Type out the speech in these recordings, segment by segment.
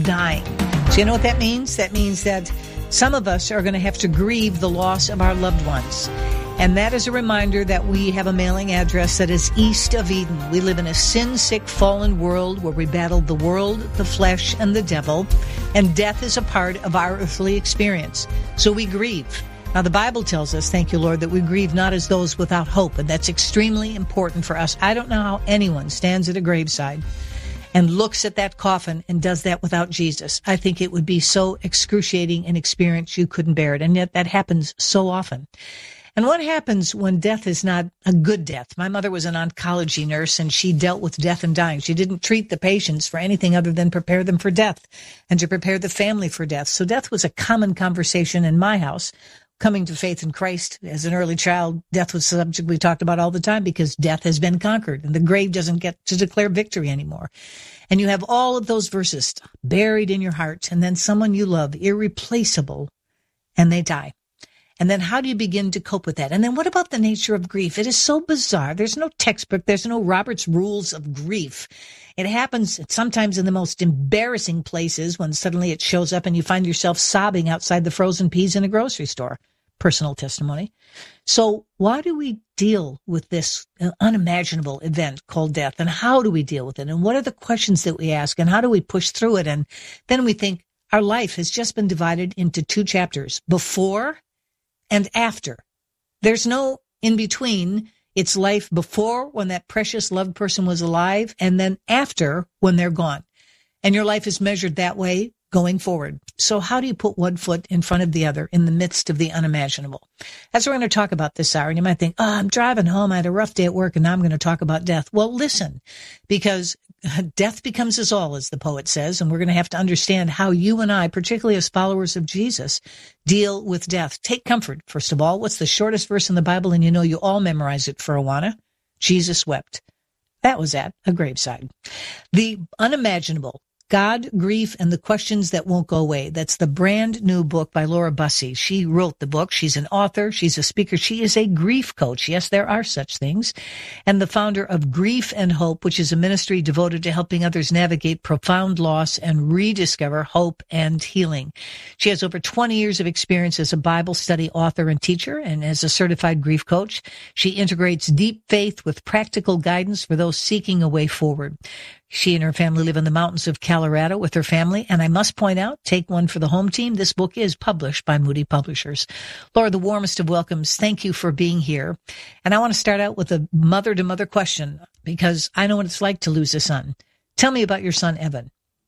dying. So you know what that means? That means that some of us are going to have to grieve the loss of our loved ones. And that is a reminder that we have a mailing address that is east of Eden. We live in a sin-sick, fallen world where we battle the world, the flesh, and the devil. And death is a part of our earthly experience. So we grieve. Now, the Bible tells us, thank you, Lord, that we grieve not as those without hope. And that's extremely important for us. I don't know how anyone stands at a graveside and looks at that coffin and does that without Jesus. I think it would be so excruciating an experience you couldn't bear it. And yet that happens so often. And what happens when death is not a good death? My mother was an oncology nurse, and she dealt with death and dying. She didn't treat the patients for anything other than prepare them for death and to prepare the family for death. So death was a common conversation in my house. Coming to faith in Christ as an early child, death was a subject we talked about all the time because death has been conquered and the grave doesn't get to declare victory anymore. And you have all of those verses buried in your heart, and then someone you love, irreplaceable, and they die. And then how do you begin to cope with that? And then what about the nature of grief? It is so bizarre. There's no textbook. There's no Robert's Rules of Grief. It happens sometimes in the most embarrassing places when suddenly it shows up and you find yourself sobbing outside the frozen peas in a grocery store. Personal testimony. So why do we deal with this unimaginable event called death? And how do we deal with it? And what are the questions that we ask? And how do we push through it? And then we think our life has just been divided into two chapters, before and after. There's no in between. It's life before, when that precious loved person was alive, and then after, when they're gone. And your life is measured that way going forward. So how do you put one foot in front of the other in the midst of the unimaginable? That's what we're going to talk about this hour. And you might think, I'm driving home. I had a rough day at work, and now I'm going to talk about death. Well, listen, because death becomes us all, as the poet says, and we're going to have to understand how you and I, particularly as followers of Jesus, deal with death. Take comfort, first of all. What's the shortest verse in the Bible? And you know you all memorize it for Awana. Jesus wept. That was at a graveside. The unimaginable. God, Grief, and the Questions That Won't Go Away. That's the brand new book by Laura Bussey. She wrote the book. She's an author. She's a speaker. She is a grief coach. Yes, there are such things. And the founder of Grief and Hope, which is a ministry devoted to helping others navigate profound loss and rediscover hope and healing. She has over 20 years of experience as a Bible study author and teacher, and as a certified grief coach. She integrates deep faith with practical guidance for those seeking a way forward. She and her family live in the mountains of Colorado with her family. And I must point out, take one for the home team. This book is published by Moody Publishers. Laura, the warmest of welcomes. Thank you for being here. And I want to start out with a mother-to-mother question, because I know what it's like to lose a son. Tell me about your son, Evan.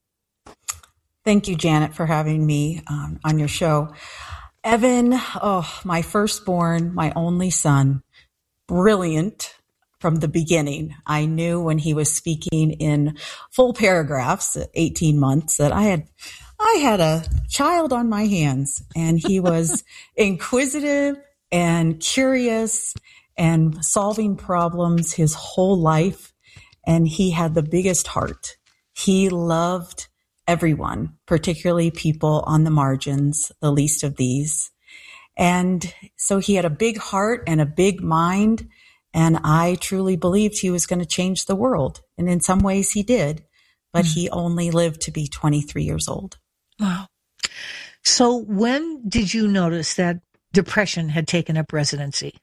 Thank you, Janet, for having me on your show. Evan, my firstborn, my only son, brilliant. From the beginning, I knew when he was speaking in full paragraphs at 18 months that I had a child on my hands, and he was inquisitive and curious and solving problems his whole life. And he had the biggest heart. He loved everyone, particularly people on the margins, the least of these. And so he had a big heart and a big mind. And I truly believed he was going to change the world. And in some ways he did, but he only lived to be 23 years old. Wow. So when did you notice that depression had taken up residency?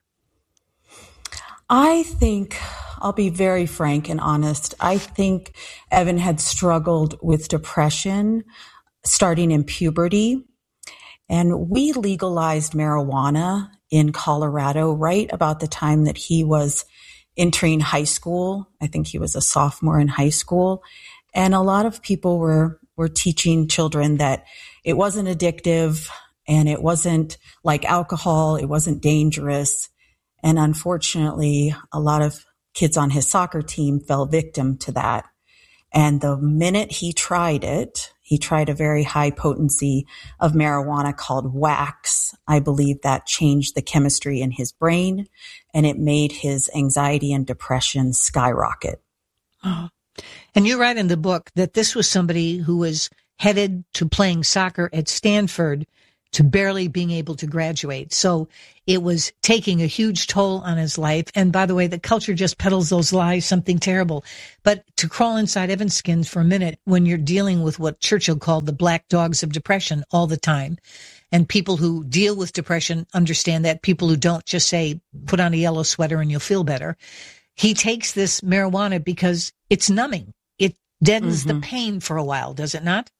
I think, I'll be very frank and honest, I think Evan had struggled with depression starting in puberty. And we legalized marijuana in Colorado right about the time that he was entering high school. I think he was a sophomore in high school. And a lot of people were teaching children that it wasn't addictive and it wasn't like alcohol. It wasn't dangerous. And unfortunately, a lot of kids on his soccer team fell victim to that. And the minute he tried it, he tried a very high potency of marijuana called wax. I believe that changed the chemistry in his brain, and it made his anxiety and depression skyrocket. Oh. And you write in the book that this was somebody who was headed to playing soccer at Stanford to barely being able to graduate. So it was taking a huge toll on his life. And by the way, the culture just peddles those lies, something terrible. But to crawl inside Evan's skin for a minute when you're dealing with what Churchill called the black dogs of depression all the time, and people who deal with depression understand that, people who don't just say, put on a yellow sweater and you'll feel better. He takes this marijuana because it's numbing. It deadens the pain for a while, does it not?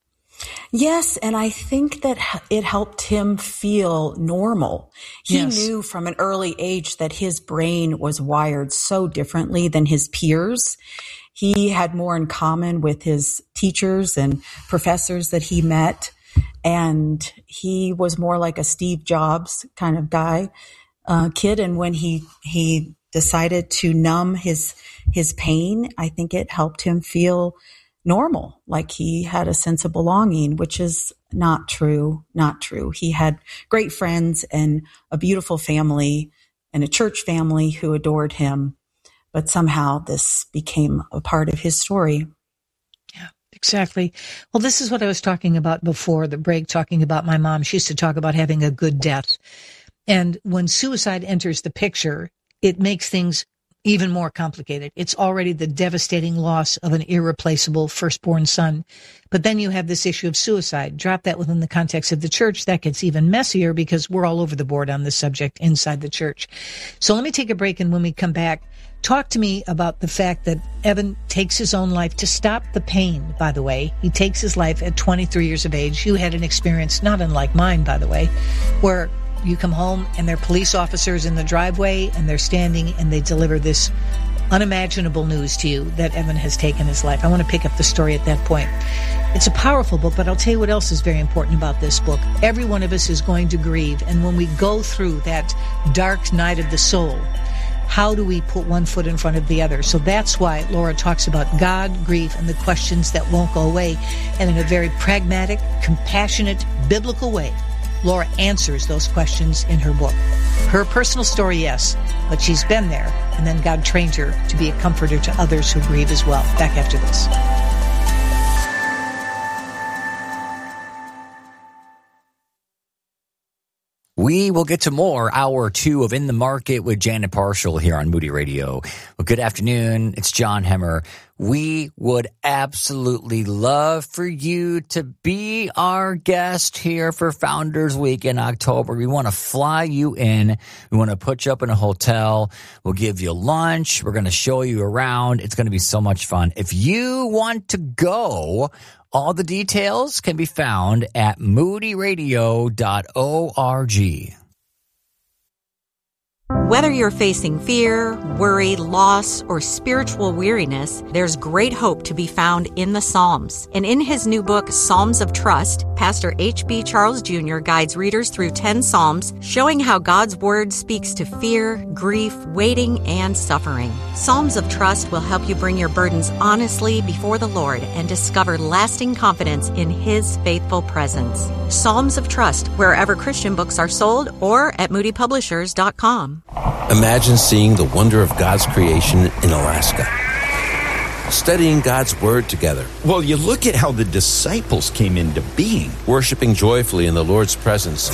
Yes, and I think that it helped him feel normal. He knew from an early age that his brain was wired so differently than his peers. He had more in common with his teachers and professors that he met, and he was more like a Steve Jobs kind of kid. And when he decided to numb his pain, I think it helped him feel normal, like he had a sense of belonging, which is not true. He had great friends and a beautiful family and a church family who adored him, but somehow this became a part of his story. Yeah, exactly. Well, this is what I was talking about before the break, talking about my mom. She used to talk about having a good death. And when suicide enters the picture, it makes things even more complicated. It's already the devastating loss of an irreplaceable firstborn son. But then you have this issue of suicide. Drop that within the context of the church. That gets even messier because we're all over the board on this subject inside the church. So let me take a break, and when we come back, talk to me about the fact that Evan takes his own life to stop the pain, by the way. He takes his life at 23 years of age. You had an experience not unlike mine, by the way, where you come home and there are police officers in the driveway and they're standing and they deliver this unimaginable news to you that Evan has taken his life. I want to pick up the story at that point. It's a powerful book, but I'll tell you what else is very important about this book. Every one of us is going to grieve. And when we go through that dark night of the soul, how do we put one foot in front of the other? So that's why Laura talks about God, grief, and the questions that won't go away. And in a very pragmatic, compassionate, biblical way, Laura answers those questions in her book. Her personal story, yes, but she's been there, and then God trained her to be a comforter to others who grieve as well. Back after this. We will get to more hour 2 of In the Market with Janet Parshall here on Moody Radio. Well, good afternoon. It's John Hemmer. We would absolutely love for you to be our guest here for Founders Week in October. We want to fly you in. We want to put you up in a hotel. We'll give you lunch. We're going to show you around. It's going to be so much fun. If you want to go, all the details can be found at moodyradio.org. Whether you're facing fear, worry, loss, or spiritual weariness, there's great hope to be found in the Psalms. And in his new book, Psalms of Trust, Pastor H.B. Charles Jr. guides readers through 10 Psalms, showing how God's Word speaks to fear, grief, waiting, and suffering. Psalms of Trust will help you bring your burdens honestly before the Lord and discover lasting confidence in His faithful presence. Psalms of Trust, wherever Christian books are sold or at moodypublishers.com. Imagine seeing the wonder of God's creation in Alaska. Studying God's Word together. Well, you look at how the disciples came into being. Worshiping joyfully in the Lord's presence.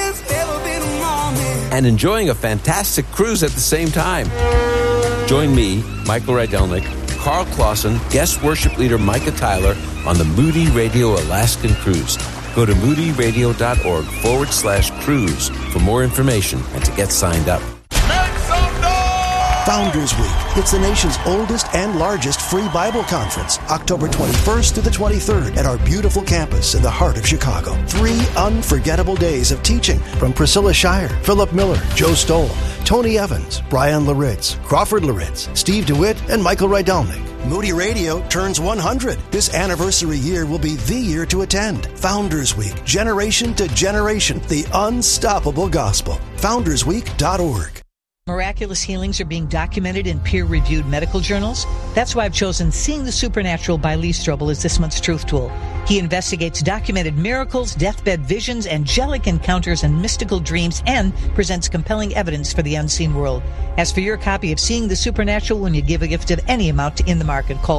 And enjoying a fantastic cruise at the same time. Join me, Michael Rydelnik, Carl Clausen, guest worship leader Micah Tyler on the Moody Radio Alaskan Cruise. Go to moodyradio.org/cruise for more information and to get signed up. Founders Week. It's the nation's oldest and largest free Bible conference, October 21st to the 23rd at our beautiful campus in the heart of Chicago. 3 unforgettable days of teaching from Priscilla Shire, Philip Miller, Joe Stoll, Tony Evans, Brian Laritz, Crawford Laritz, Steve DeWitt, and Michael Rydelnik. Moody Radio turns 100. This anniversary year will be the year to attend. Founders Week, generation to generation, the unstoppable gospel. FoundersWeek.org. Miraculous healings are being documented in peer-reviewed medical journals. That's why I've chosen Seeing the Supernatural by Lee Strobel as this month's Truth Tool. He investigates documented miracles, deathbed visions, angelic encounters, and mystical dreams, and presents compelling evidence for the unseen world. As for your copy of Seeing the Supernatural, when you give a gift of any amount to In the Market, call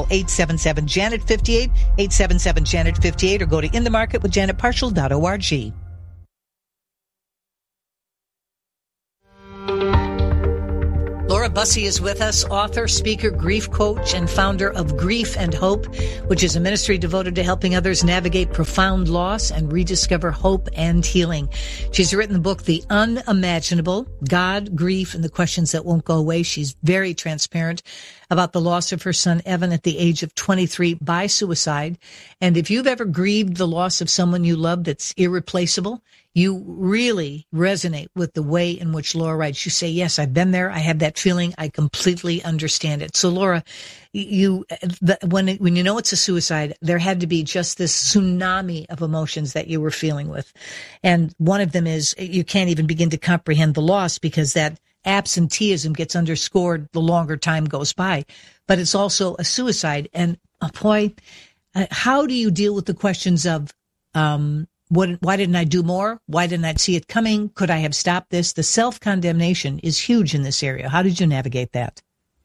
877-JANET-58, 877-JANET-58, or go to inthemarketwithjanetparshall.org. Laura Bussey is with us, author, speaker, grief coach, and founder of Grief and Hope, which is a ministry devoted to helping others navigate profound loss and rediscover hope and healing. She's written the book, The Unimaginable, God, Grief, and the Questions That Won't Go Away. She's very transparent about the loss of her son, Evan, at the age of 23 by suicide. And if you've ever grieved the loss of someone you love that's irreplaceable, you really resonate with the way in which Laura writes. You say, yes, I've been there. I have that feeling. I completely understand it. So Laura, when you know it's a suicide, there had to be just this tsunami of emotions that you were feeling with. And one of them is you can't even begin to comprehend the loss because that absenteeism gets underscored the longer time goes by. But it's also a suicide. And boy, how do you deal with the questions of, why didn't I do more? Why didn't I see it coming? Could I have stopped this? The self-condemnation is huge in this area. How did you navigate that?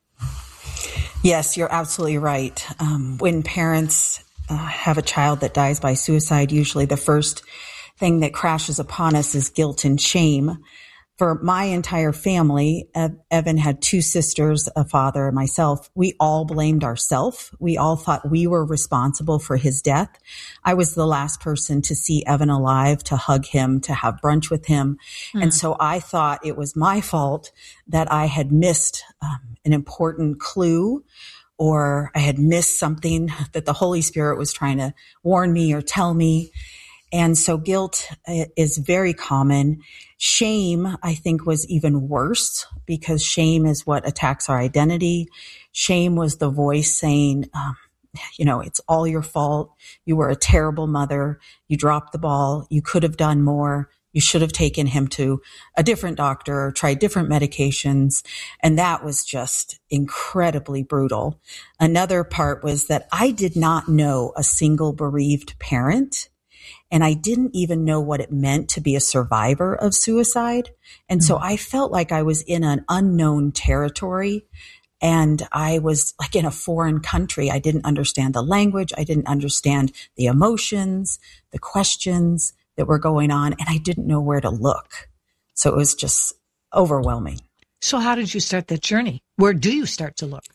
Yes, you're absolutely right. When parents have a child that dies by suicide, usually the first thing that crashes upon us is guilt and shame. For my entire family, Evan had two sisters, a father, and myself. We all blamed ourselves. We all thought we were responsible for his death. I was the last person to see Evan alive, to hug him, to have brunch with him. And so I thought it was my fault that I had missed an important clue, or I had missed something that the Holy Spirit was trying to warn me or tell me. And so guilt is very common. Shame, I think, was even worse because shame is what attacks our identity. Shame was the voice saying, it's all your fault. You were a terrible mother. You dropped the ball. You could have done more. You should have taken him to a different doctor or tried different medications. And that was just incredibly brutal. Another part was that I did not know a single bereaved parent. And I didn't even know what it meant to be a survivor of suicide. And so I felt like I was in an unknown territory and I was like in a foreign country. I didn't understand the language. I didn't understand the emotions, the questions that were going on, and I didn't know where to look. So it was just overwhelming. So how did you start that journey? Where do you start to look?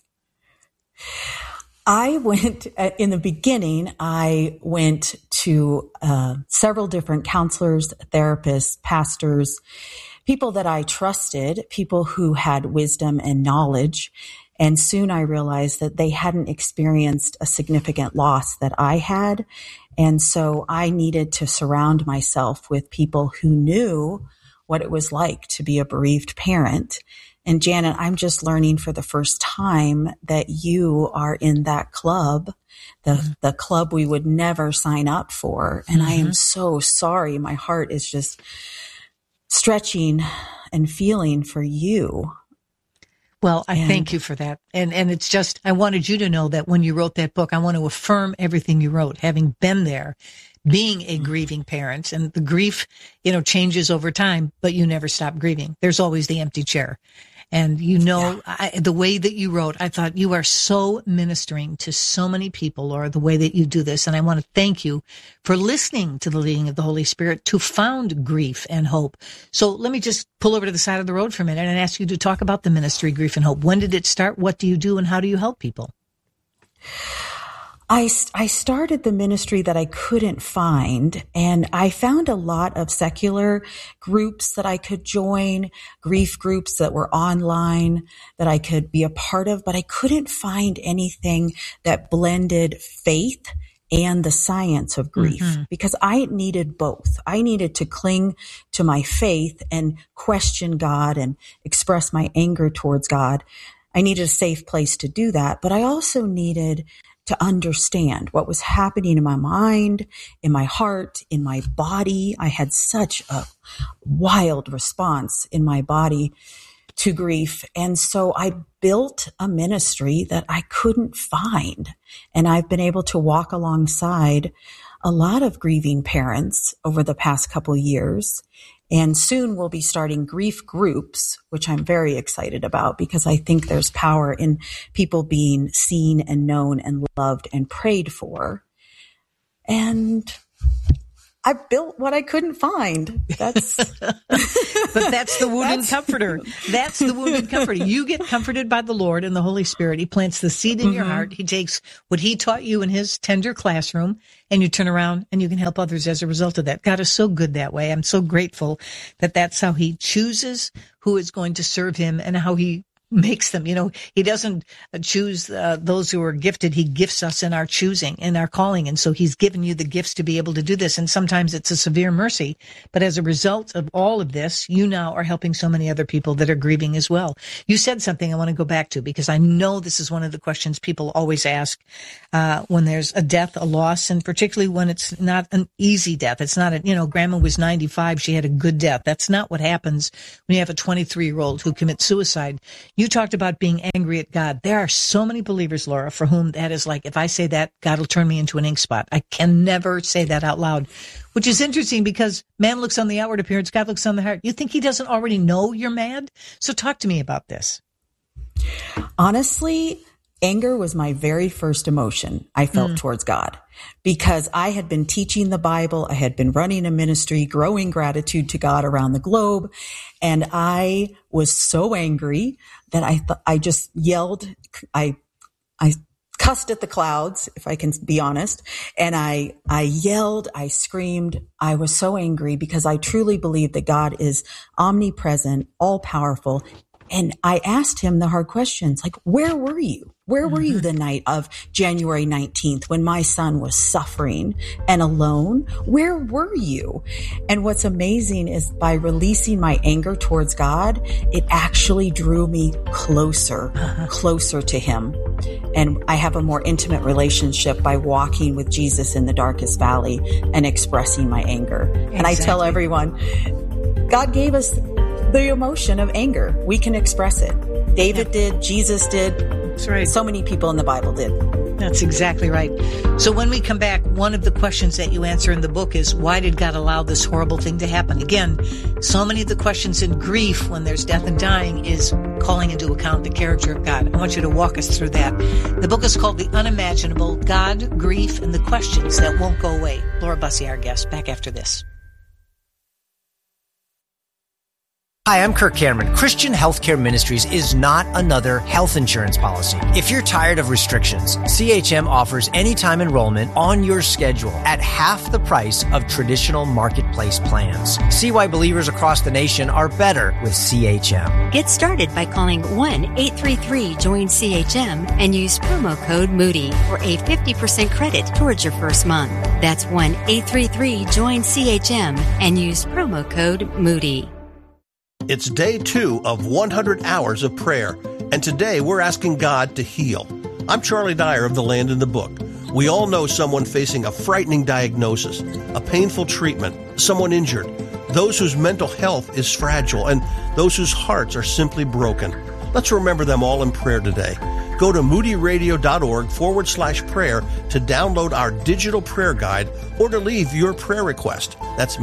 I went, in the beginning, I went to several different counselors, therapists, pastors, people that I trusted, people who had wisdom and knowledge. And soon I realized that they hadn't experienced a significant loss that I had. And so I needed to surround myself with people who knew what it was like to be a bereaved parent. And Janet, I'm just learning for the first time that you are in that club, the club we would never sign up for. And I am so sorry. My heart is just stretching and feeling for you. Well, I thank you for that. And it's just, I wanted you to know that when you wrote that book, I want to affirm everything you wrote, having been there, being a grieving parent. And the grief, changes over time, but you never stop grieving. There's always the empty chair. And the way that you wrote, I thought you are so ministering to so many people, Laura, the way that you do this. And I want to thank you for listening to the leading of the Holy Spirit to found Grief and Hope. So let me just pull over to the side of the road for a minute and ask you to talk about the ministry Grief and Hope. When did it start? What do you do? And how do you help people? I started the ministry that I couldn't find, and I found a lot of secular groups that I could join, grief groups that were online that I could be a part of, but I couldn't find anything that blended faith and the science of grief because I needed both. I needed to cling to my faith and question God and express my anger towards God. I needed a safe place to do that, but I also needed to understand what was happening in my mind, in my heart, in my body. I had such a wild response in my body to grief. And so I built a ministry that I couldn't find. And I've been able to walk alongside a lot of grieving parents over the past couple of years. And soon we'll be starting grief groups, which I'm very excited about because I think there's power in people being seen and known and loved and prayed for. And I built what I couldn't find. That's but that's the wounded comforter. That's the wounded comforter. You get comforted by the Lord and the Holy Spirit. He plants the seed in your heart. He takes what he taught you in his tender classroom, and you turn around and you can help others as a result of that. God is so good that way. I'm so grateful that that's how he chooses who is going to serve him and how he makes them. He doesn't choose those who are gifted. He gifts us in our choosing, in our calling. And so he's given you the gifts to be able to do this. And sometimes it's a severe mercy. But as a result of all of this, you now are helping so many other people that are grieving as well. You said something I want to go back to, because I know this is one of the questions people always ask when there's a death, a loss, and particularly when it's not an easy death. It's not Grandma was 95. She had a good death. That's not what happens when you have a 23-year-old who commits suicide. You talked about being angry at God. There are so many believers, Laura, for whom that is like, if I say that, God will turn me into an ink spot. I can never say that out loud, which is interesting because man looks on the outward appearance, God looks on the heart. You think he doesn't already know you're mad? So talk to me about this. Honestly, anger was my very first emotion I felt towards God, because I had been teaching the Bible. I had been running a ministry, growing gratitude to God around the globe. And I was so angry that I just yelled. I cussed at the clouds, if I can be honest. And I yelled, I screamed. I was so angry because I truly believe that God is omnipresent, all powerful. And I asked him the hard questions, like, where were you? Where were you the night of January 19th when my son was suffering and alone? Where were you? And what's amazing is by releasing my anger towards God, it actually drew me closer to him. And I have a more intimate relationship by walking with Jesus in the darkest valley and expressing my anger. Exactly. And I tell everyone, God gave us the emotion of anger. We can express it. David did. Jesus did. That's right. So many people in the Bible did. That's exactly right. So when we come back, one of the questions that you answer in the book is, why did God allow this horrible thing to happen? Again, so many of the questions in grief when there's death and dying is calling into account the character of God. I want you to walk us through that. The book is called The Unimaginable: God, Grief, and the Questions That Won't Go Away. Laura Busse, our guest, back after this. Hi, I'm Kirk Cameron. Christian Healthcare Ministries is not another health insurance policy. If you're tired of restrictions, CHM offers anytime enrollment on your schedule at half the price of traditional marketplace plans. See why believers across the nation are better with CHM. Get started by calling 1-833-JOIN-CHM and use promo code Moody for a 50% credit towards your first month. That's 1-833-JOIN-CHM and use promo code Moody. It's day 2 of 100 hours of prayer, and today we're asking God to heal. I'm Charlie Dyer of The Land in the Book. We all know someone facing a frightening diagnosis, a painful treatment, someone injured, those whose mental health is fragile, and those whose hearts are simply broken. Let's remember them all in prayer today. Go to moodyradio.org/prayer to download our digital prayer guide or to leave your prayer request. That's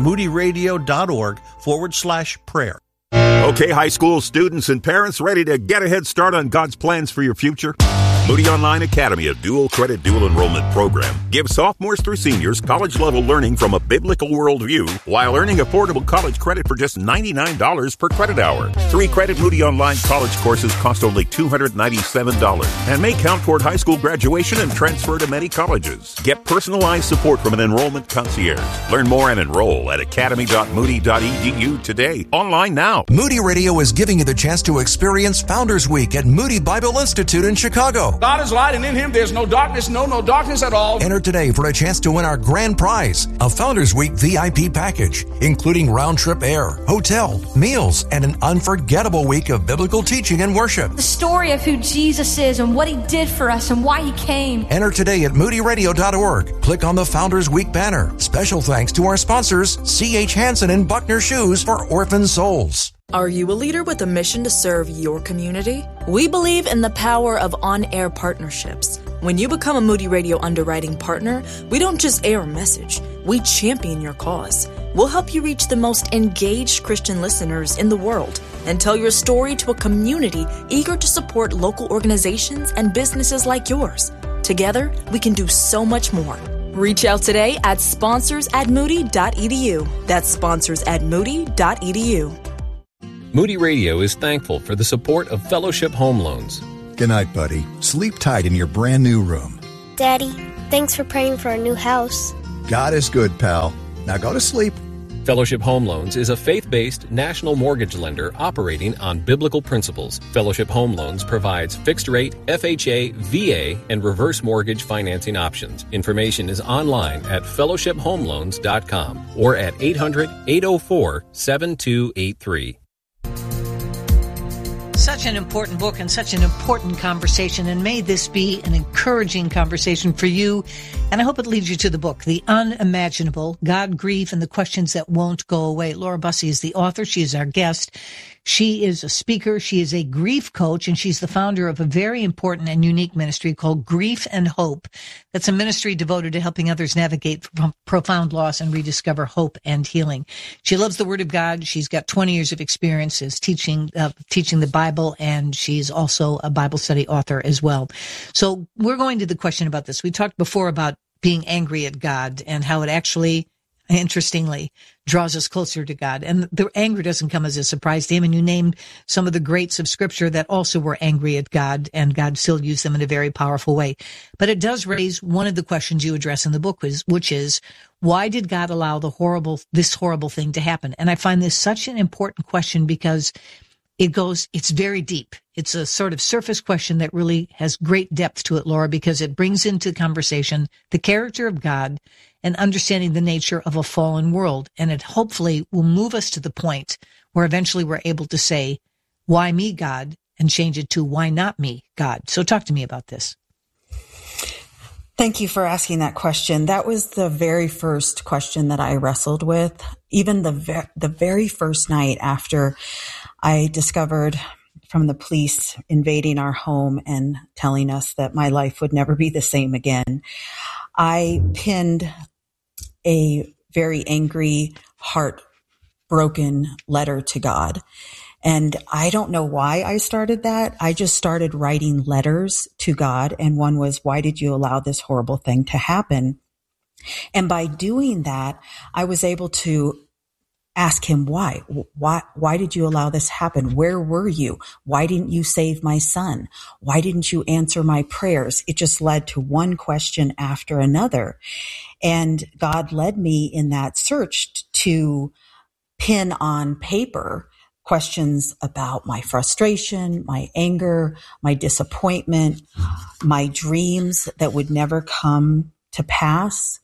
moodyradio.org/prayer. Okay, high school students and parents ready to get a head start on God's plans for your future? Moody Online Academy, a dual credit, dual enrollment program, gives sophomores through seniors college-level learning from a biblical worldview while earning affordable college credit for just $99 per credit hour. 3-credit Moody Online college courses cost only $297 and may count toward high school graduation and transfer to many colleges. Get personalized support from an enrollment concierge. Learn more and enroll at academy.moody.edu today. Online now. Moody Radio is giving you the chance to experience Founders Week at Moody Bible Institute in Chicago. God is light, and in him there's no darkness, no darkness at all. Enter today for a chance to win our grand prize, a Founders Week VIP package, including round-trip air, hotel, meals, and an unforgettable week of biblical teaching and worship. The story of who Jesus is and what he did for us and why he came. Enter today at moodyradio.org. Click on the Founders Week banner. Special thanks to our sponsors, C.H. Hansen and Buckner Shoes for Orphan Souls. Are you a leader with a mission to serve your community? We believe in the power of on-air partnerships. When you become a Moody Radio underwriting partner, we don't just air a message, we champion your cause. We'll help you reach the most engaged Christian listeners in the world and tell your story to a community eager to support local organizations and businesses like yours. Together, we can do so much more. Reach out today at sponsors@moody.edu. That's sponsors@moody.edu. Moody Radio is thankful for the support of Fellowship Home Loans. Good night, buddy. Sleep tight in your brand new room. Daddy, thanks for praying for our new house. God is good, pal. Now go to sleep. Fellowship Home Loans is a faith-based national mortgage lender operating on biblical principles. Fellowship Home Loans provides fixed-rate, FHA, VA, and reverse mortgage financing options. Information is online at fellowshiphomeloans.com or at 800-804-7283. Such an important book and such an important conversation, and may this be an encouraging conversation for you. And I hope it leads you to the book, The Unimaginable, God, Grief, and the Questions That Won't Go Away. Laura Busse is the author. She is our guest. She is a speaker. She is a grief coach, and she's the founder of a very important and unique ministry called Grief and Hope. That's a ministry devoted to helping others navigate profound loss and rediscover hope and healing. She loves the Word of God. She's got 20 years of experiences teaching the Bible, and she's also a Bible study author as well. So we're going to the question about this. We talked before about being angry at God and how it actually, interestingly, draws us closer to God. And the anger doesn't come as a surprise to him. And you named some of the greats of Scripture that also were angry at God, and God still used them in a very powerful way. But it does raise one of the questions you address in the book, which is, why did God allow this horrible thing to happen? And I find this such an important question because it's very deep. It's a sort of surface question that really has great depth to it, Laura, because it brings into conversation the character of God and understanding the nature of a fallen world. And it hopefully will move us to the point where eventually we're able to say, why me, God, and change it to why not me, God. So talk to me about this. Thank you for asking that question. That was the very first question that I wrestled with. Even the very first night after I discovered from the police invading our home and telling us that my life would never be the same again, I pinned a very angry, heartbroken letter to God. And I don't know why I started that. I just started writing letters to God. And one was, why did you allow this horrible thing to happen? And by doing that, I was able to ask him why. Why did you allow this happen? Where were you? Why didn't you save my son? Why didn't you answer my prayers? It just led to one question after another. And God led me in that search to pin on paper questions about my frustration, my anger, my disappointment, my dreams that would never come to pass.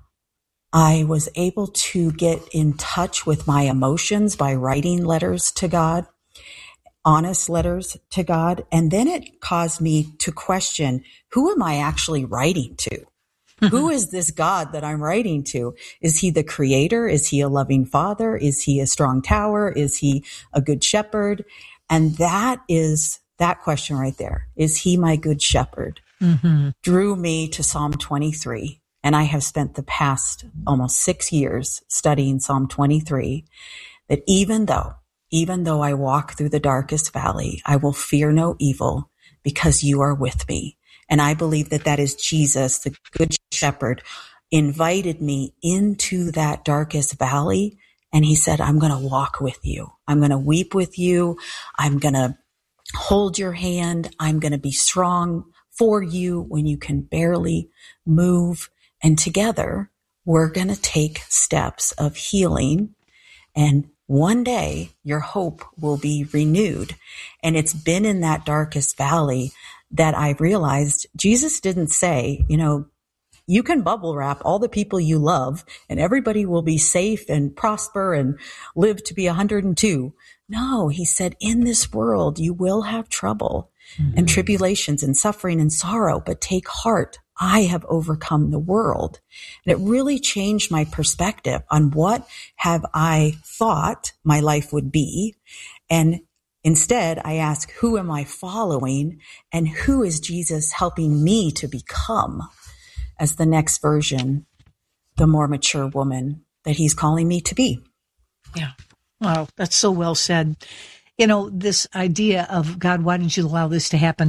I was able to get in touch with my emotions by writing letters to God, honest letters to God. And then it caused me to question, who am I actually writing to? Who is this God that I'm writing to? Is he the creator? Is he a loving father? Is he a strong tower? Is he a good shepherd? And that question right there, is he my good shepherd? Mm-hmm. Drew me to Psalm 23. And I have spent the past almost 6 years studying Psalm 23, that even though I walk through the darkest valley, I will fear no evil because you are with me. And I believe that is Jesus, the good shepherd, invited me into that darkest valley. And he said, I'm going to walk with you. I'm going to weep with you. I'm going to hold your hand. I'm going to be strong for you when you can barely move. And together, we're going to take steps of healing. And one day, your hope will be renewed. And it's been in that darkest valley that I realized Jesus didn't say, you can bubble wrap all the people you love and everybody will be safe and prosper and live to be 102. No, he said, in this world, you will have trouble and tribulations and suffering and sorrow, but take heart. I have overcome the world. And it really changed my perspective on what have I thought my life would be. And instead, I ask, who am I following and who is Jesus helping me to become as the next version, the more mature woman that he's calling me to be? Yeah. Wow. That's so well said. This idea of God, why didn't you allow this to happen?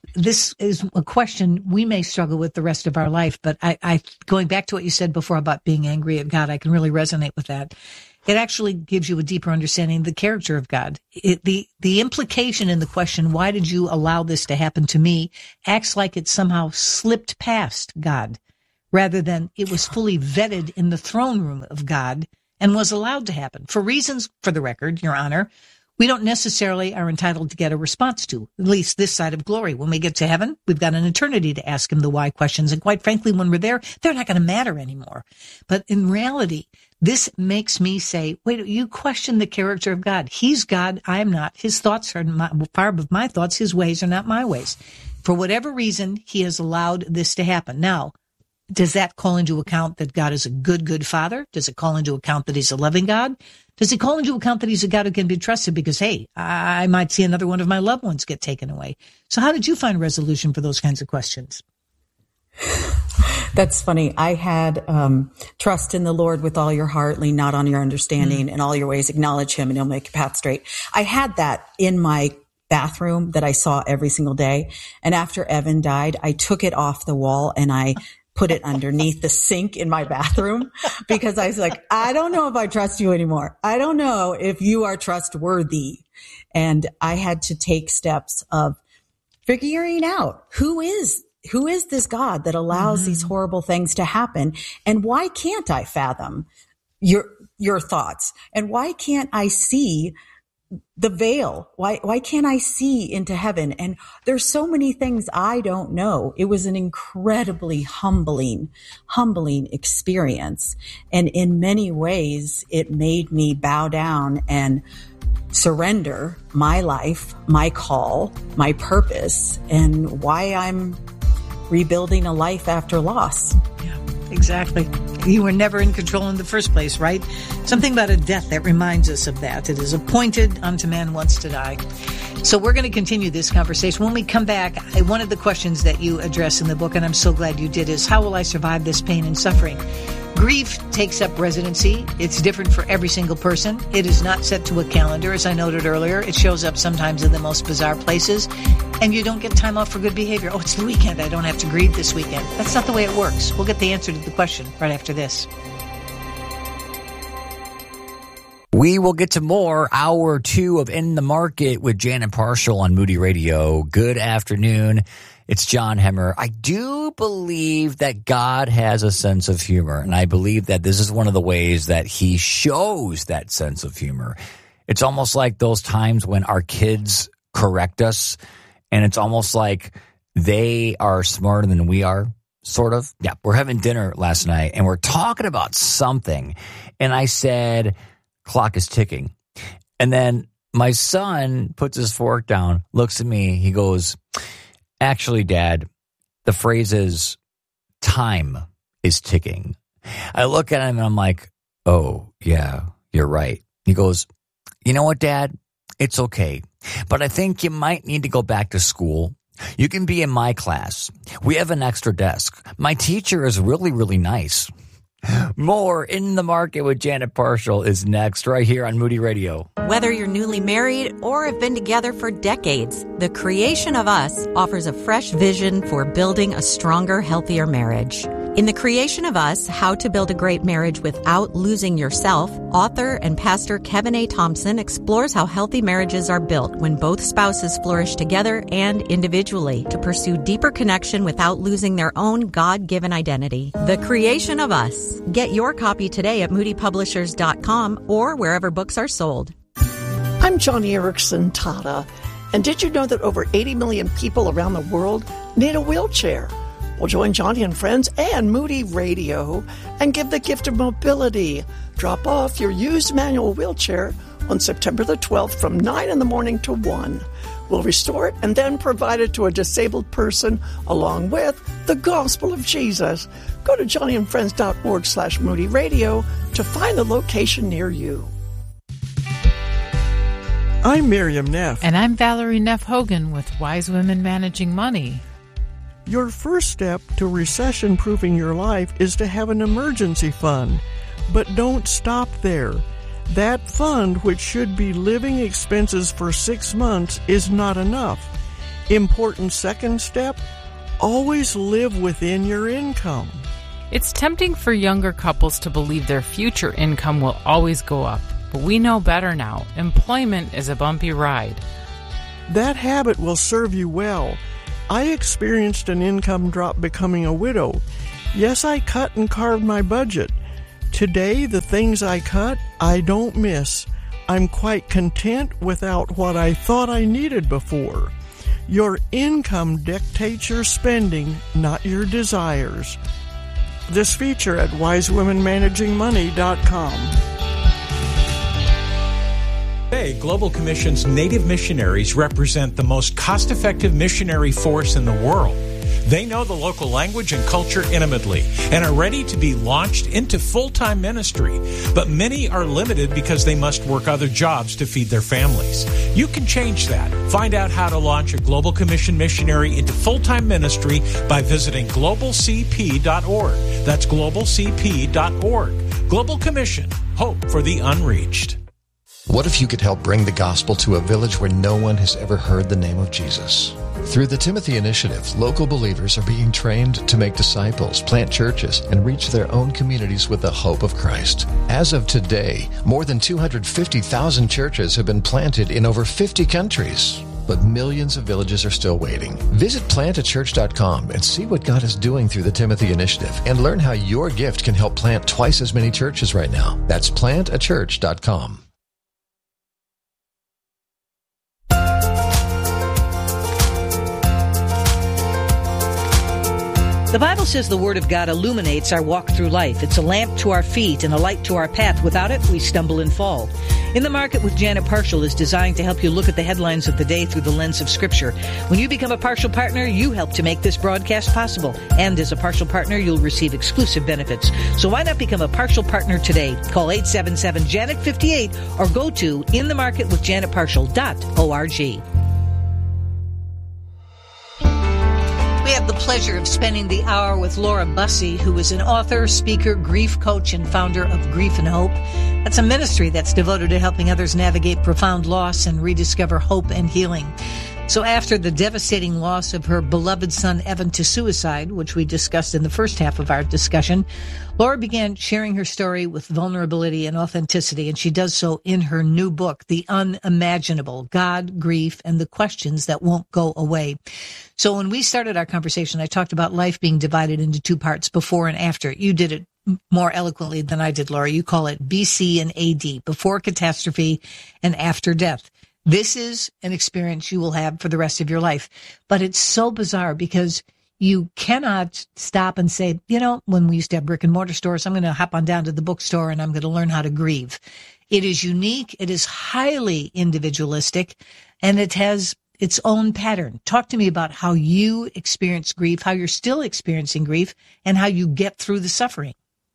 this is a question we may struggle with the rest of our life, but I going back to what you said before about being angry at God, I can really resonate with that. It actually gives you a deeper understanding of the character of God. The implication in the question, why did you allow this to happen to me, acts like it somehow slipped past God, rather than it was fully vetted in the throne room of God and was allowed to happen. For reasons, for the record, Your Honor, we don't necessarily are entitled to get a response to, at least this side of glory. When we get to heaven, we've got an eternity to ask him the why questions. And quite frankly, when we're there, they're not going to matter anymore. But in reality, this makes me say, wait, you question the character of God. He's God. I am not. His thoughts are far above my thoughts. His ways are not my ways. For whatever reason, he has allowed this to happen. Now, does that call into account that God is a good father? Does it call into account that he's a loving God? Does it call into account that he's a God who can be trusted because, hey, I might see another one of my loved ones get taken away? So how did you find resolution for those kinds of questions? That's funny. I had trust in the Lord with all your heart, lean not on your understanding, in all your ways acknowledge him, and he'll make your path straight. I had that in my bathroom that I saw every single day. And after Evan died, I took it off the wall and I put it underneath the sink in my bathroom because I was like, I don't know if I trust you anymore. I don't know if you are trustworthy. And I had to take steps of figuring out who is this God that allows these horrible things to happen? And why can't I fathom your thoughts? And why can't I see the veil? Why can't I see into heaven? And there's so many things I don't know. It was an incredibly humbling experience. And in many ways, it made me bow down and surrender my life, my call, my purpose, and why I'm rebuilding a life after loss. Yeah, exactly. You were never in control in the first place, right? Something about a death that reminds us of that. It is appointed unto man once to die. So we're going to continue this conversation. When we come back, one of the questions that you address in the book, and I'm so glad you did, is how will I survive this pain and suffering? Grief takes up residency. It's different for every single person. It is not set to a calendar, as I noted earlier. It shows up sometimes in the most bizarre places, and you don't get time off for good behavior. Oh, it's the weekend. I don't have to grieve this weekend. That's not the way it works. We'll get the answer to the question right after this. We will get to more hour 2 of In the Market with Janet Parshall on Moody Radio. Good afternoon. It's John Hemmer. I do believe that God has a sense of humor, and I believe that this is one of the ways that he shows that sense of humor. It's almost like those times when our kids correct us, and it's almost like they are smarter than we are, sort of. Yeah, we're having dinner last night, and we're talking about something, and I said, clock is ticking. And then my son puts his fork down, looks at me, he goes, actually, Dad, the phrase is time is ticking. I look at him and I'm like, oh, yeah, you're right. He goes, you know what, Dad? It's okay. But I think you might need to go back to school. You can be in my class. We have an extra desk. My teacher is really, really nice. More In the Market with Janet Parshall is next right here on Moody Radio. Whether you're newly married or have been together for decades, The Creation of Us offers a fresh vision for building a stronger, healthier marriage. In The Creation of Us, How to Build a Great Marriage Without Losing Yourself, author and pastor Kevin A. Thompson explores how healthy marriages are built when both spouses flourish together and individually to pursue deeper connection without losing their own God-given identity. The Creation of Us. Get your copy today at moodypublishers.com or wherever books are sold. I'm Johnny Erickson Tata, and did you know that over 80 million people around the world need a wheelchair? Well, join Johnny and friends and Moody Radio and give the gift of mobility. Drop off your used manual wheelchair on September the 12th from 9 in the morning to 1. We'll restore it and then provide it to a disabled person along with the gospel of Jesus. Go to johnnyandfriends.org/Moody Radio to find the location near you. I'm Miriam Neff. And I'm Valerie Neff Hogan with Wise Women Managing Money. Your first step to recession-proofing your life is to have an emergency fund. But don't stop there. That fund, which should be living expenses for 6 months, is not enough. Important second step, always live within your income. It's tempting for younger couples to believe their future income will always go up, but we know better now. Employment is a bumpy ride. That habit will serve you well. I experienced an income drop becoming a widow. Yes, I cut and carved my budget. Today, the things I cut, I don't miss. I'm quite content without what I thought I needed before. Your income dictates your spending, not your desires. This feature at wisewomenmanagingmoney.com. Today, Global Commission's Native missionaries represent the most cost-effective missionary force in the world. They know the local language and culture intimately and are ready to be launched into full-time ministry. But many are limited because they must work other jobs to feed their families. You can change that. Find out how to launch a Global Commission missionary into full-time ministry by visiting globalcp.org. That's globalcp.org. Global Commission. Hope for the unreached. What if you could help bring the gospel to a village where no one has ever heard the name of Jesus? Through the Timothy Initiative, local believers are being trained to make disciples, plant churches, and reach their own communities with the hope of Christ. As of today, more than 250,000 churches have been planted in over 50 countries. But millions of villages are still waiting. Visit plantachurch.com and see what God is doing through the Timothy Initiative and learn how your gift can help plant twice as many churches right now. That's plantachurch.com. The Bible says the Word of God illuminates our walk through life. It's a lamp to our feet and a light to our path. Without it, we stumble and fall. In the Market with Janet Parshall is designed to help you look at the headlines of the day through the lens of Scripture. When you become a partial partner, you help to make this broadcast possible. And as a partial partner, you'll receive exclusive benefits. So why not become a partial partner today? Call 877-JANET-58 or go to inthemarketwithjanetparshall.org. We have the pleasure of spending the hour with Laura Bussey, who is an author, speaker, grief coach, and founder of Grief and Hope. That's a ministry that's devoted to helping others navigate profound loss and rediscover hope and healing. So after the devastating loss of her beloved son, Evan, to suicide, which we discussed in the first half of our discussion, Laura began sharing her story with vulnerability and authenticity, and she does so in her new book, The Unimaginable: God, Grief, and the Questions That Won't Go Away. So when we started our conversation, I talked about life being divided into two parts, before and after. You did it more eloquently than I did, Laura. You call it BC and AD, before catastrophe and after death. This is an experience you will have for the rest of your life. But it's so bizarre because you cannot stop and say, you know, when we used to have brick and mortar stores, I'm going to hop on down to the bookstore and I'm going to learn how to grieve. It is unique. It is highly individualistic, and it has its own pattern. Talk to me about how you experience grief, how you're still experiencing grief, and how you get through the suffering.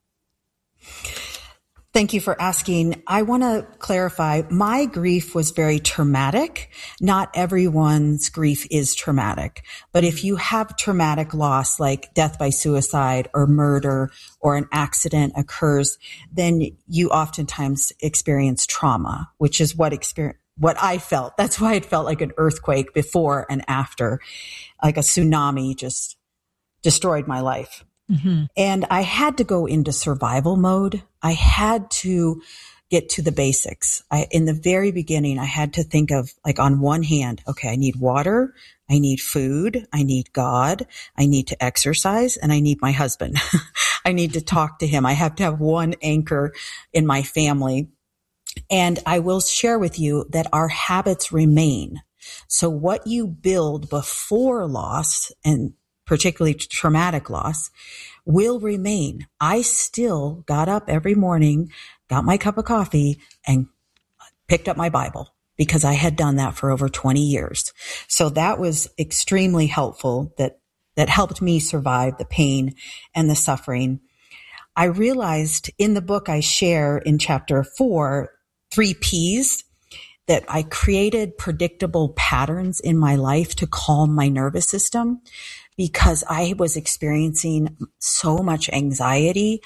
Thank you for asking. I want to clarify, my grief was very traumatic. Not everyone's grief is traumatic. But if you have traumatic loss, like death by suicide or murder or an accident occurs, then you oftentimes experience trauma, which is what I felt. That's why it felt like an earthquake before and after, like a tsunami just destroyed my life. Mm-hmm. And I had to go into survival mode. I had to get to the basics. In the very beginning, I had to think of, like, on one hand, okay, I need water, I need food, I need God, I need to exercise, and I need my husband. I need to talk to him. I have to have one anchor in my family. And I will share with you that our habits remain. So what you build before loss, and particularly traumatic loss, will remain. I still got up every morning, got my cup of coffee, and picked up my Bible, because I had done that for over 20 years. So that was extremely helpful. That helped me survive the pain and the suffering. I realized in the book I share in chapter 4, 3 Ps, that I created predictable patterns in my life to calm my nervous system, because I was experiencing so much anxiety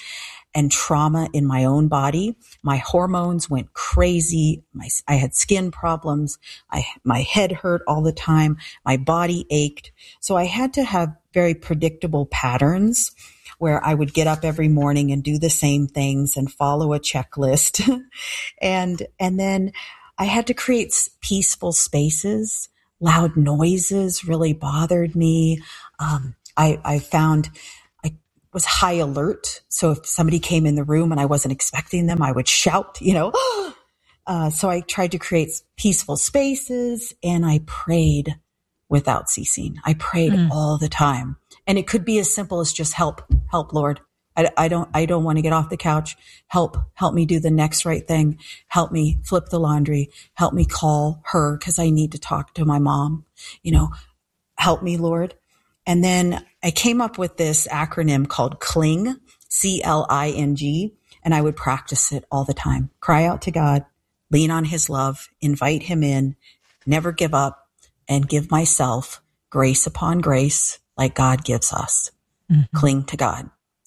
and trauma in my own body. My hormones went crazy. I had skin problems. My head hurt all the time. My body ached. So I had to have very predictable patterns where I would get up every morning and do the same things and follow a checklist. and then I had to create peaceful spaces. Loud noises really bothered me. I found I was high alert. So if somebody came in the room and I wasn't expecting them, I would shout, So I tried to create peaceful spaces, and I prayed without ceasing. I prayed all the time. And it could be as simple as just help, Lord. I don't want to get off the couch. Help me do the next right thing. Help me flip the laundry. Help me call her because I need to talk to my mom. Help me, Lord. And then I came up with this acronym called CLING, CLING, and I would practice it all the time. Cry out to God, lean on his love, invite him in, never give up, and give myself grace upon grace like God gives us. Mm-hmm. Cling to God.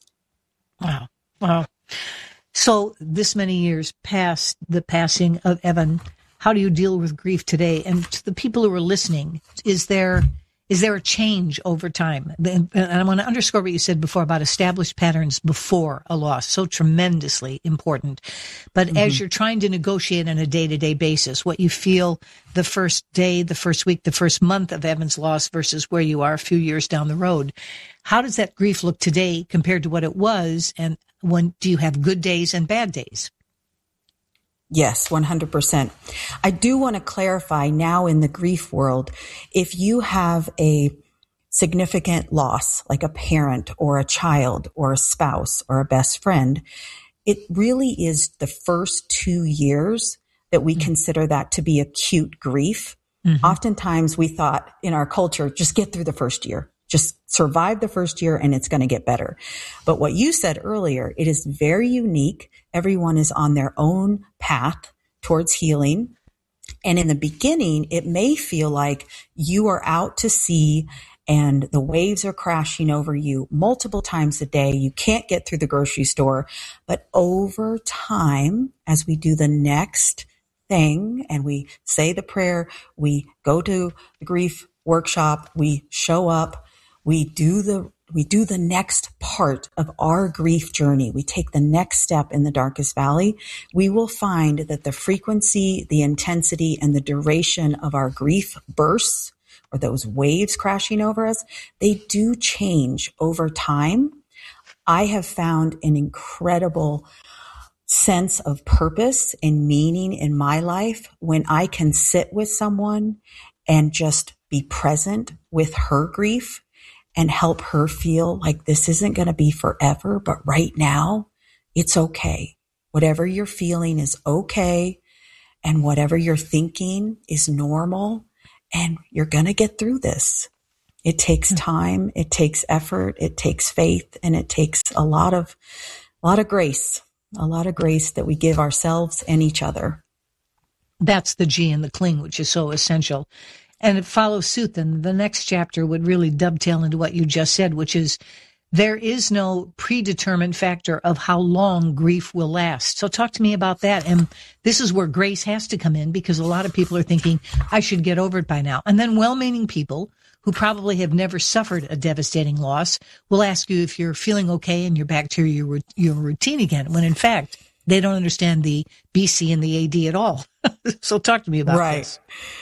Wow. So this many years past the passing of Evan, how do you deal with grief today? And to the people who are listening, is there a change over time? And I want to underscore what you said before about established patterns before a loss, so tremendously important. But as you're trying to negotiate on a day-to-day basis, what you feel the first day, the first week, the first month of Evan's loss versus where you are a few years down the road, how does that grief look today compared to what it was? And when do you have good days and bad days? Yes, 100%. I do want to clarify now in the grief world, if you have a significant loss, like a parent or a child or a spouse or a best friend, it really is the first 2 years that we consider that to be acute grief. Oftentimes we thought in our culture, just get through the first year. Just survive the first year and it's going to get better. But what you said earlier, it is very unique. Everyone is on their own path towards healing. And in the beginning, it may feel like you are out to sea and the waves are crashing over you multiple times a day. You can't get through the grocery store. But over time, as we do the next thing and we say the prayer, we go to the grief workshop, we show up, we do the next part of our grief journey. We take the next step in the darkest valley. We will find that the frequency, the intensity, and the duration of our grief bursts or those waves crashing over us, they do change over time. I have found an incredible sense of purpose and meaning in my life when I can sit with someone and just be present with her grief and help her feel like this isn't going to be forever, but right now it's okay. Whatever you're feeling is okay. And whatever you're thinking is normal. And you're going to get through this. It takes time. It takes effort. It takes faith. And it takes a lot of grace that we give ourselves and each other. That's the G in the cling, which is so essential. And it follows suit. Then the next chapter would really dovetail into what you just said, which is there is no predetermined factor of how long grief will last. So talk to me about that. And this is where grace has to come in because a lot of people are thinking, I should get over it by now. And then well-meaning people who probably have never suffered a devastating loss will ask you if you're feeling okay and you're back to your routine again, when in fact, they don't understand the BC and the AD at all. So talk to me about this.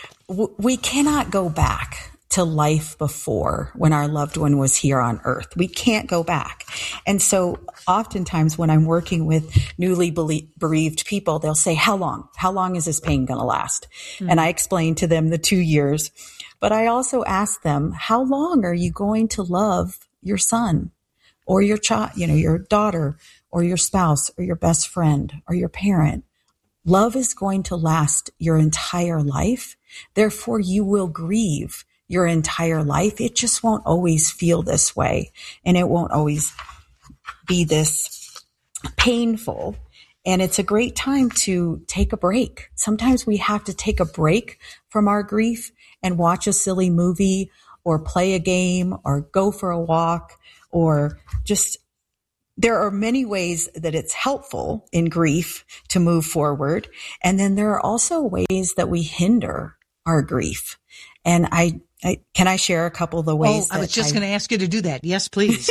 We cannot go back to life before when our loved one was here on earth. We can't go back. And so oftentimes when I'm working with newly bereaved people, they'll say, how long? How long is this pain going to last? And I explain to them the 2 years. But I also ask them, how long are you going to love your son or your child, your daughter or your spouse or your best friend or your parent? Love is going to last your entire life. Therefore, you will grieve your entire life. It just won't always feel this way. And it won't always be this painful. And it's a great time to take a break. Sometimes we have to take a break from our grief and watch a silly movie or play a game or go for a walk or just there are many ways that it's helpful in grief to move forward. And then there are also ways that we hinder our grief. And can I share a couple of the ways? I was just going to ask you to do that. Yes, please.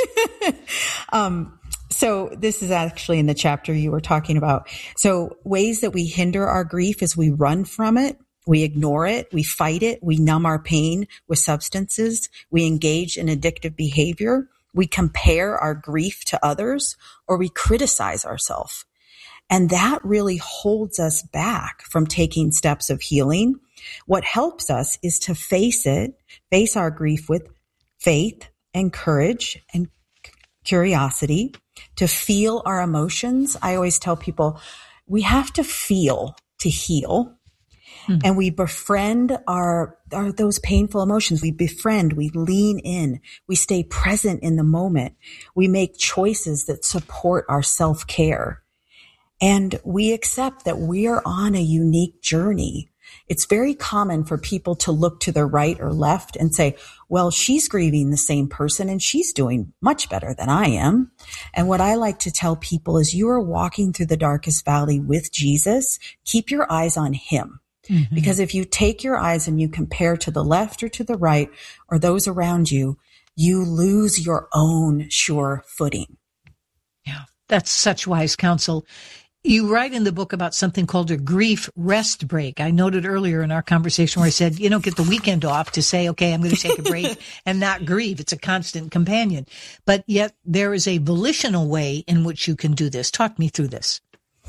So this is actually in the chapter you were talking about. So ways that we hinder our grief is we run from it, we ignore it, we fight it, we numb our pain with substances, we engage in addictive behavior, we compare our grief to others, or we criticize ourselves. And that really holds us back from taking steps of healing. What helps us is to face our grief with faith and courage and curiosity, to feel our emotions. I always tell people we have to feel to heal. And we befriend those painful emotions. We befriend, we lean in, we stay present in the moment. We make choices that support our self-care. And we accept that we are on a unique journey. It's very common for people to look to the right or left and say, well, she's grieving the same person and she's doing much better than I am. And what I like to tell people is you are walking through the darkest valley with Jesus. Keep your eyes on him. Mm-hmm. Because if you take your eyes and you compare to the left or to the right or those around you, you lose your own sure footing. Yeah, that's such wise counsel. You write in the book about something called a grief rest break. I noted earlier in our conversation where I said, get the weekend off to say, okay, I'm going to take a break and not grieve. It's a constant companion. But yet there is a volitional way in which you can do this. Talk me through this.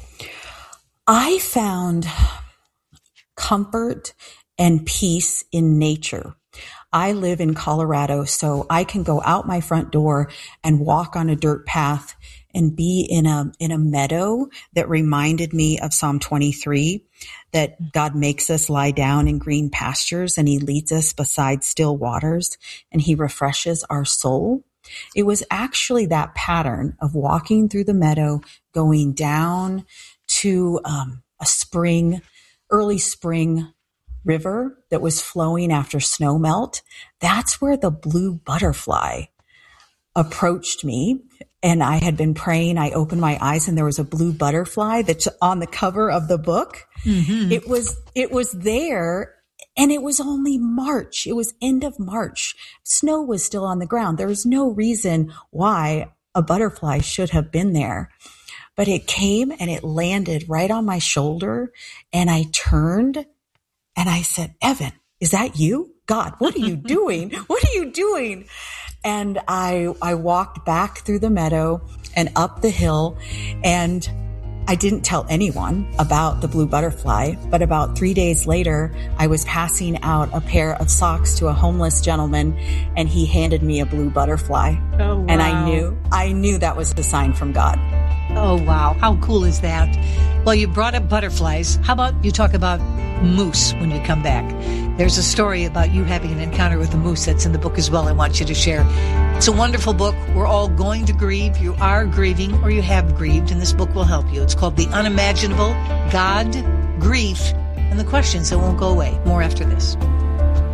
I found comfort and peace in nature. I live in Colorado, so I can go out my front door and walk on a dirt path and be in a meadow that reminded me of Psalm 23, that God makes us lie down in green pastures and he leads us beside still waters and he refreshes our soul. It was actually that pattern of walking through the meadow, going down to a early spring river that was flowing after snow melt. That's where the blue butterfly approached me. And I had been praying. I opened my eyes and there was a blue butterfly that's on the cover of the book. Mm-hmm. It was there, and it was only March. It was end of March. Snow was still on the ground. There was no reason why a butterfly should have been there. But it came and it landed right on my shoulder, and I turned and I said, Evan, is that you? God, what are you doing? What are you doing? And I walked back through the meadow and up the hill, and I didn't tell anyone about the blue butterfly, but about 3 days later, I was passing out a pair of socks to a homeless gentleman, and he handed me a blue butterfly. Oh, wow. And I knew that was a sign from God. Oh, wow. How cool is that? Well, you brought up butterflies. How about you talk about moose when you come back? There's a story about you having an encounter with a moose that's in the book as well. I want you to share. It's a wonderful book. We're all going to grieve. You are grieving or you have grieved, and this book will help you. It's called The Unimaginable, God, Grief, and the Questions That Won't Go Away. More after this.